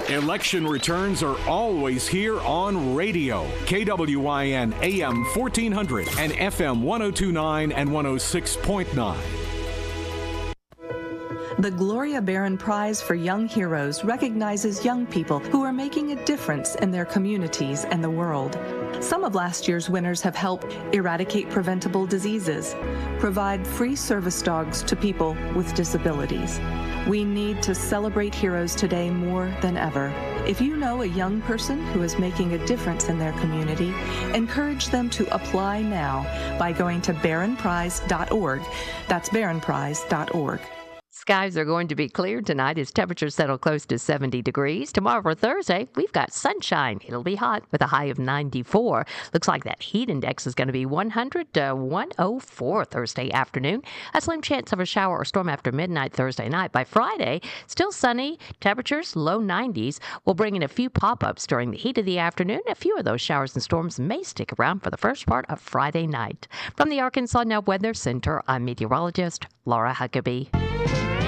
Election returns are always here on radio. KWIN AM 1400 and FM 1029 and 106.9. The Gloria Barron Prize for Young Heroes recognizes young people who are making a difference in their communities and the world. Some of last year's winners have helped eradicate preventable diseases, provide free service dogs to people with disabilities. We need to celebrate heroes today more than ever. If you know a young person who is making a difference in their community, encourage them to apply now by going to barronprize.org. That's barronprize.org. Skies are going to be clear tonight as temperatures settle close to 70 degrees. Tomorrow for Thursday, we've got sunshine. It'll be hot with a high of 94. Looks like that heat index is going to be 100 to 104 Thursday afternoon. A slim chance of a shower or storm after midnight Thursday night. By Friday, still sunny. Temperatures low 90s. We'll bring in a few pop-ups during the heat of the afternoon. A few of those showers and storms may stick around for the first part of Friday night. From the Arkansas Now Weather Center, I'm meteorologist Laura Huckabee.